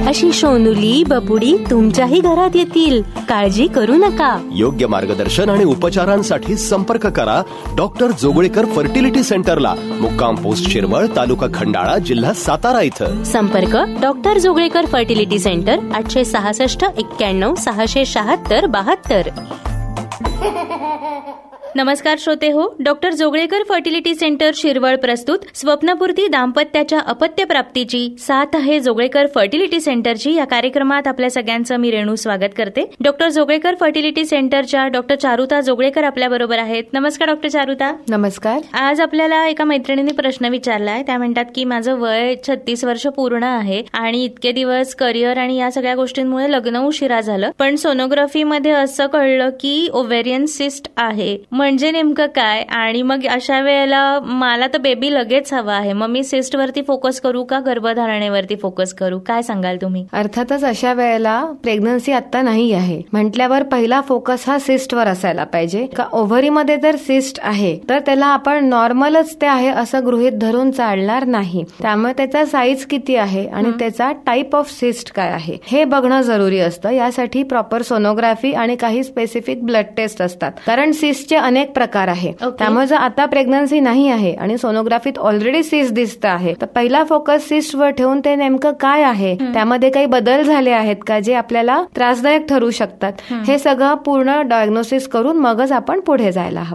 अशी सोनुली बबुडी तुमच्याही घरात येतील. काळजी करू नका. योग्य मार्गदर्शन आणि उपचारांसाठी संपर्क करा डॉक्टर जोगळेकर फर्टिलिटी सेंटरला, मुक्काम पोस्ट शिरवळ, तालुका खंडाळा, जिल्हा सातारा इथं. संपर्क डॉक्टर जोगळेकर फर्टिलिटी सेंटर 866 91 676 72. नमस्कार श्रोते हो, doctor Joglekar fertility centre Shirwal प्रस्तुत स्वप्नपूर्ती दाम्पत्याच्या अपत्य प्राप्तीची साथ आहे जोगळेकर फर्टिलिटी सेंटरची या कार्यक्रमात आपल्या सगळ्यांचं मी रेणू स्वागत करते. डॉक्टर जोगळेकर फर्टिलिटी सेंटरच्या डॉक्टर चारुता जोगळेकर आपल्या बरोबर आहेत. नमस्कार डॉक्टर चारुता. नमस्कार. आज आपल्याला एका मैत्रिणीने प्रश्न विचारलाय. त्या म्हणतात की माझं वय 36 वर्ष पूर्ण आहे आणि इतके दिवस करिअर आणि या सगळ्या गोष्टींमुळे लग्न उशिरा झालं, पण सोनोग्राफीमध्ये असं कळलं की ओव्हेरियन सिस्ट आहे. म्हणजे नेमकं काय? आणि मग अशा वेळेला मला तर बेबी लगेच हवा आहे, मग मी सिस्ट वरती फोकस करू का गर्भधारणेवरती फोकस करू? काय सांगाल तुम्ही? अर्थातच अशा वेळेला प्रेग्नन्सी आता नाही आहे म्हटल्यावर पहिला फोकस हा सिस्ट वर असायला पाहिजे. का ओव्हरीमध्ये जर सिस्ट आहे तर त्याला आपण नॉर्मलच ते आहे असं गृहीत धरून चालणार नाही. त्यामुळे त्याचा साईज किती आहे आणि त्याचा टाईप ऑफ सिस्ट काय आहे हे बघणं जरुरी असतं. यासाठी प्रॉपर सोनोग्राफी आणि काही स्पेसिफिक ब्लड टेस्ट असतात, कारण सिस्टचे अनेक प्रकार आहे. त्यामुळे जर आता प्रेग्नन्सी नाही आहे आणि सोनोग्राफीत ऑलरेडी सिस्ट दिसत आहे तर पहिला फोकस सिस्ट वर ठेवून ते नेमकं काय आहे, त्यामध्ये काही बदल झाले आहेत का जे आपल्याला त्रासदायक ठरू शकतात, हे सगळं पूर्ण डायग्नोसिस करून मगच आपण पुढे जायला हवं.